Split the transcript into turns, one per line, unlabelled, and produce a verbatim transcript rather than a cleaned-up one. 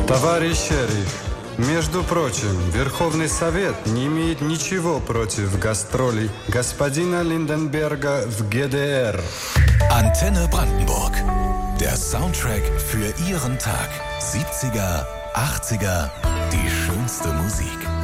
Товарищ шериф, между прочим, Верховный Совет не имеет ничего против гастролей господина Lindenberger в G D R.
Antenne Brandenburg. Der Soundtrack für Ihren Tag. siebziger, achtziger, die schönste Musik.